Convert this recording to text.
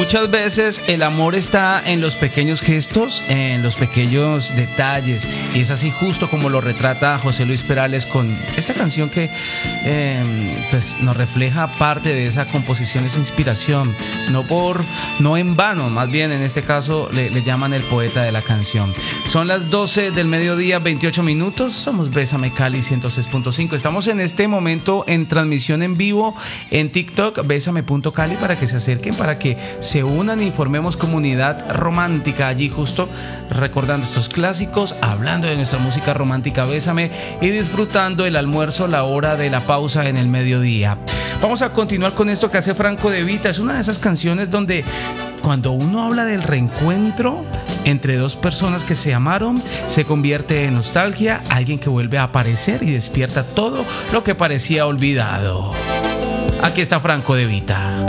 Muchas veces el amor está en los pequeños gestos, en los pequeños detalles, y es así justo como lo retrata José Luis Perales con esta canción que pues nos refleja parte de esa composición, esa inspiración, no en vano, más bien en este caso le llaman el poeta de la canción. Son las 12 del mediodía, 28 minutos, somos Bésame Cali 106.5, estamos en este momento en transmisión en vivo en TikTok, bésame.cali, para que se acerquen, para que se unan y formemos comunidad romántica allí, justo recordando estos clásicos, hablando de nuestra música romántica Bésame y disfrutando el almuerzo, la hora de la pausa en el mediodía. Vamos a continuar con esto que hace Franco De Vita. Es una de esas canciones donde cuando uno habla del reencuentro entre dos personas que se amaron, se convierte en nostalgia, alguien que vuelve a aparecer y despierta todo lo que parecía olvidado. Aquí está Franco De Vita.